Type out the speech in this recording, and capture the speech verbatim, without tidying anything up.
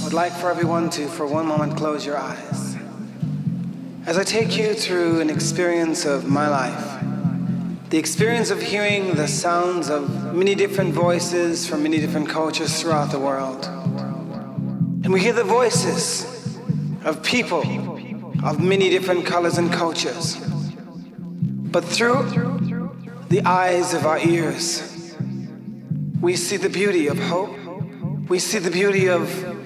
would like for everyone to, for one moment, close your eyes. As I take you through an experience of my life, the experience of hearing the sounds of many different voices from many different cultures throughout the world. And we hear the voices of people of many different colors and cultures. But through the eyes of our ears, we see the beauty of hope. We see the beauty of